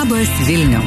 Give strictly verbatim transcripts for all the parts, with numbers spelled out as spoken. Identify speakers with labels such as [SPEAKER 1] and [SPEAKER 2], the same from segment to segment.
[SPEAKER 1] Labas Vilniau.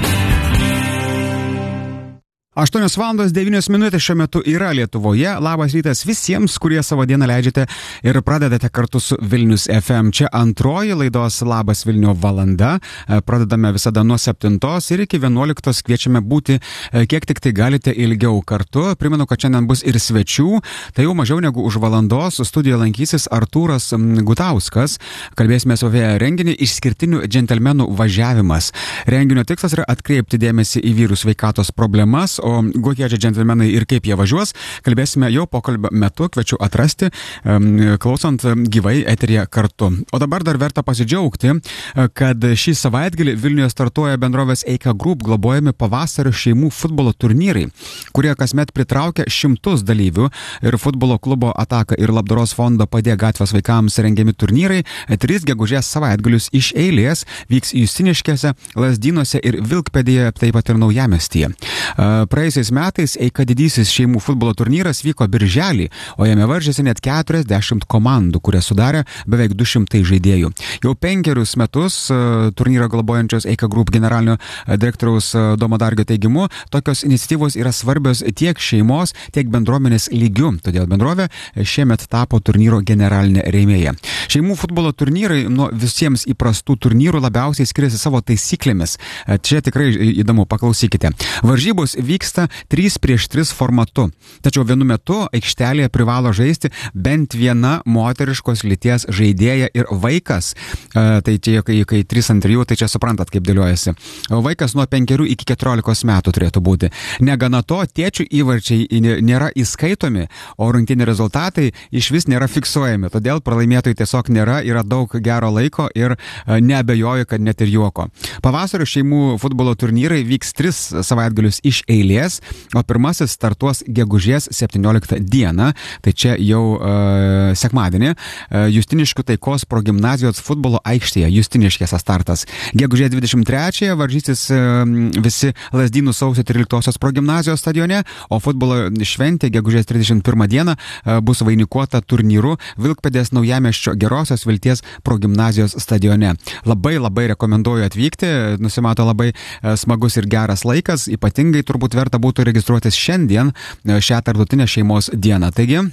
[SPEAKER 2] aštuonios valandos devynios minutės šiuo metu yra Lietuvoje. Labas rytas visiems, kurie savo dieną leidžiate ir pradedate kartu su Vilnius F M. Čia antroji laidos Labas Vilniau valanda. Pradedame visada nuo septintos ir iki vienuoliktos kviečiame būti kiek tik tai galite ilgiau kartu. Primenu, kad šiandien bus ir svečių. Tai jau mažiau negu už valandos studijoje lankysis Artūras Gutauskas. Kalbėsime apie renginį Išskirtinių džentelmenų važiavimas. Renginio tikslas yra atkreipti dėmesį į vyrų sveikatos problemas. O kokie čia džentelmenai ir kaip jie važiuos, kalbėsime jau pokalbio metu, kviečiu atrasti, klausant gyvai eteryje kartu. O dabar dar verta pasidžiaugti, kad šį savaitgalį Vilniuje startuoja bendrovės Eika Group globojami pavasario šeimų futbolo turnyrai, kurie kasmet pritraukia šimtus dalyvių, ir futbolo klubo Ataka ir Labdaros fondo Padėk gatvės vaikams rengiami turnyrai tris gegužės savaitgalius iš eilės vyks Justiniškėse, Lazdynuose ir Vilkpėdėje, taip pat ir Naujamiestyje. Praėjusiais metais Eika didysis šeimų futbolo turnyras vyko birželį, o jame varžėsi net keturiasdešimt komandų, kurie sudarė beveik du šimtai žaidėjų. Jau penkerius metus turnyrą globojančios Eika Group generalinio direktoriaus Domo Dargio teigimu, tokios iniciatyvos yra svarbios tiek šeimos, tiek bendruomenės lygių, todėl bendrovė šiemet tapo turnyro generalinė rėmėja. Šeimų futbolo turnyrai nuo visiems įprastų turnyrų labiausiai skiriasi savo taisyklėmis. Čia tikrai įdomu, paklausykite. Varžybos vyksta trys prieš tris formatu, tačiau vienu metu aikštelėje privalo žaisti bent viena moteriškos lyties žaidėja ir vaikas. E, tai čia, kai, kai trys ant trijų, tai čia suprantat, kaip dėliojasi. Vaikas nuo penkerių iki keturiolikos metų turėtų būti. Negana to, tėčių įvarčiai nėra įskaitomi, o rungtynių rezultatai iš vis nėra fiksuojami, todėl pralaimėtojų tiesiog nėra, yra daug gero laiko ir neabejoju, kad net ir juoko. Pavasario šeimų futbolo turnyrai vyks tris savaitgalius iš eilės, o pirmasis startuos gegužės septynioliktą dieną, tai čia jau uh, sekmadienį, uh, Justiniškių taikos progimnazijos futbolo aikštėje, Justiniškėse startas. Gegužės dvidešimt trečiąją varžysis uh, visi Lazdynų sausio tryliktosios progimnazijos stadione, o futbolo šventė gegužės trisdešimt pirmą dieną uh, bus vainikuota turnyru Vilkpėdės Naujamiesčio Gerosios Vilties progimnazijos stadione. Labai labai rekomenduoju atvykti, nusimato labai uh, smagus ir geras laikas, ypatingai turbūt verta būtų registruotis šiandien šią tarptautinę šeimos dieną. Taigi,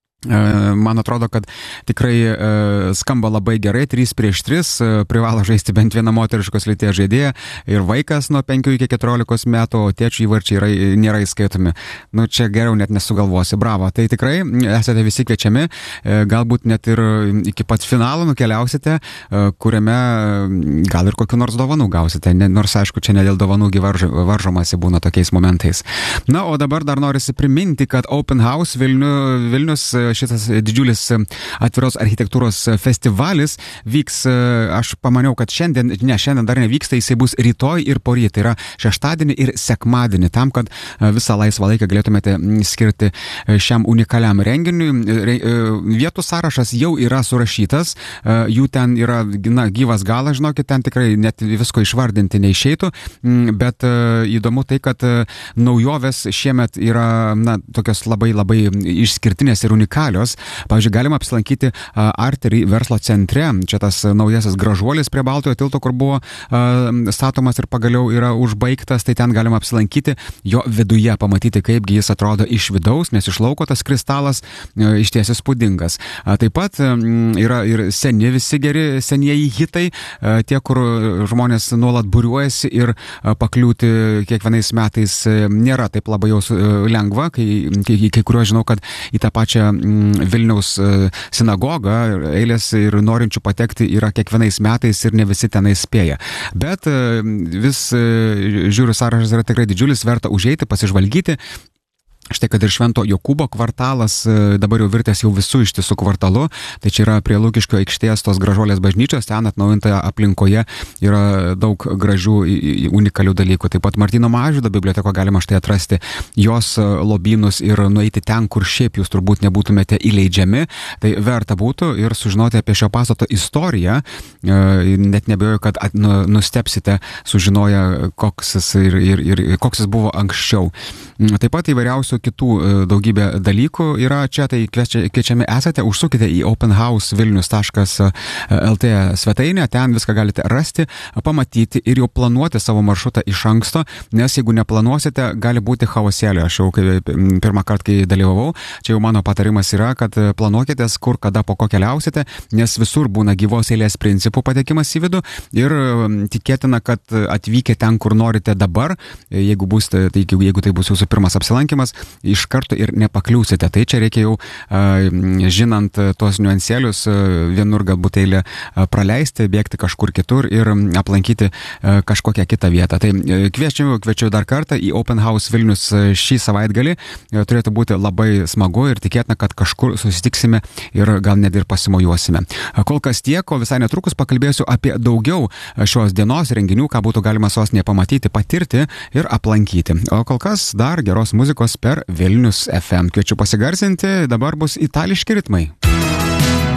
[SPEAKER 2] man atrodo, kad tikrai skamba labai gerai, trys prieš tris, privalo žaisti bent viena moteriškos lyties žaidėja ir vaikas nuo penkių iki keturiolikos metų, o tėčių įvarčiai yra, nėra įskaitomi. Nu, čia geriau net nesugalvosi. Bravo. Tai tikrai esate visi kviečiami, galbūt net ir iki pat finalo nukeliausite, kuriame gal ir kokiu nors dovanų gausite, nors aišku, čia ne dėl dovanų varžomasi būna tokiais momentais. Na, o dabar dar norisi priminti, kad Open House Vilnių, Vilnius šitas didžiulis atviros architektūros festivalis vyks, aš pamaniau, kad šiandien, ne, šiandien dar nevyksta, jisai bus rytoj ir poryt, tai yra šeštadienį ir sekmadienį, tam, kad visą laisvą laiką galėtumėte skirti šiam unikaliam renginiui. Vietų sąrašas jau yra surašytas, jų ten yra, na, gyvas galas, žinokit, ten tikrai net visko išvardinti neišeitų, bet įdomu tai, kad naujovės šiemet yra, na, tokios labai labai išskirtinės ir unikalios. Pavyzdžiui, galima apsilankyti Artery verslo centre. Čia tas naujasis gražuolis prie Baltojo tilto, kur buvo statomas ir pagaliau yra užbaigtas, tai ten galima apsilankyti jo viduje, pamatyti, kaipgi jis atrodo iš vidaus, nes iš lauko tas kristalas iš ties įspūdingas. Taip pat yra ir seni visi geri, senieji hitai, tie, kur žmonės nuolat būriuojasi ir pakliūti kiekvienais metais nėra taip labai jau lengva, kai, kai, kai kuriuos žinau, kad į tą pačią Vilniaus sinagogą eilės ir norinčių patekti yra kiekvienais metais ir ne visi tenai spėja. Bet vis žiūriu, sąrašas yra tikrai didžiulis, verta užeiti, pasižvalgyti. Štai, kad ir Švento Jokūbo kvartalas dabar jau virtęs jau visų ištisų kvartalu, tai čia yra prie Lukiškių aikštės tos gražuolės bažnyčios, ten atnaujintoje aplinkoje yra daug gražių unikalių dalykų. Taip pat Martyno Mažvydo biblioteko galima štai atrasti jos lobynus ir nueiti ten, kur šiaip jūs turbūt nebūtumėte įleidžiami, tai verta būtų ir sužinoti apie šio pastato istoriją, net nebejoju, kad nustepsite sužinoję, koks jis, ir, ir, ir, koks jis buvo anksčiau. Taip pat įvairiausių mūsų kitų daugybė dalykų yra čia, tai kviečiami esate, užsukite į openhousevilnius taškas lt svetainę, ten viską galite rasti, pamatyti ir jau planuoti savo maršrutą iš anksto, nes jeigu neplanuosite, gali būti chaosėlė. Aš jau kai, pirmą kartą, kai dalyvavau, čia jau mano patarimas yra, kad planuokitės, kur, kada, po ko keliausite, nes visur būna gyvos eilės principų patekimas į vidų ir tikėtina, kad atvykę ten, kur norite dabar, jeigu, būsite, tai, jeigu tai bus jūsų pirmas apsilankimas, iš karto ir nepakliūsite. Tai čia reikia jau, žinant tuos niuansėlius, vienur galbūt eilę praleisti, bėgti kažkur kitur ir aplankyti kažkokią kitą vietą. Tai kviečiu, kviečiu dar kartą į Open House Vilnius šį savaitgalį. Turėtų būti labai smagu ir tikėtina, kad kažkur susitiksime ir gal net ir pasimojuosime. Kol kas tiek, o visai netrukus pakalbėsiu apie daugiau šios dienos renginių, ką būtų galima sostinėje pamatyti, patirti ir aplankyti. O kol kas dar geros muzikos per Vilnius F M. Kviečiu pasigarsinti, dabar bus itališki ritmai.